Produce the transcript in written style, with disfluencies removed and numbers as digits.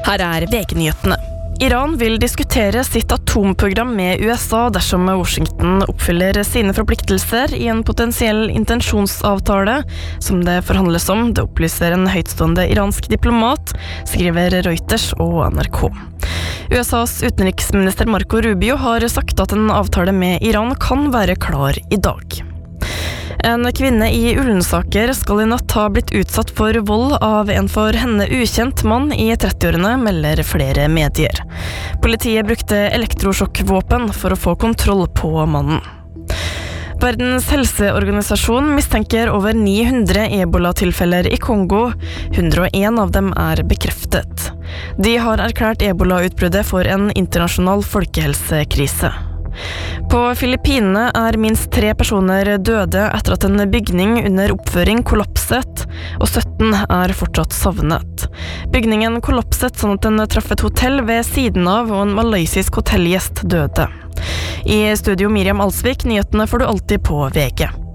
Her VG-nyhetene. Iran vil diskutere sitt atomprogram med USA dersom Washington oppfyller sine forpliktelser i en potensiell intensjonsavtale som det forhandles om. Det opplyser en høytstående iransk diplomat, skriver Reuters og NRK. USAs utenriksminister Marco Rubio har sagt at en avtale med Iran kan være klar i dag. En kvinne i Ullensaker skal i natt ha blitt utsatt for vold av en for henne ukjent mann i 30-årene, melder flere medier. Politiet brukte elektrosjokkvåpen for å få kontroll på mannen. Verdens helseorganisasjon mistenker over 900 ebola-tilfeller i Kongo. 101 av dem bekreftet. De har erklært ebola-utbruddet for en internasjonal folkehelsekrise. På Filippinene minst 3 personer døde etter at en bygning under oppføring kollapset, og 17 fortsatt savnet. Bygningen kollapset sånn at den traff et hotell ved siden av, og en malaysisk hotellgjest døde. I studio Miriam Alsvik, nyhetene får du alltid på VG.